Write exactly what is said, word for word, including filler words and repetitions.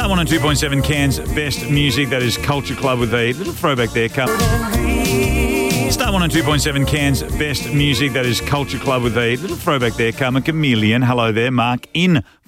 Star one oh two point seven Cairns best music, that is Culture Club with a little throwback there. Come. Star one oh two point seven Cairns best music, that is Culture Club with a little throwback there. Come a chameleon. Hello there, Mark in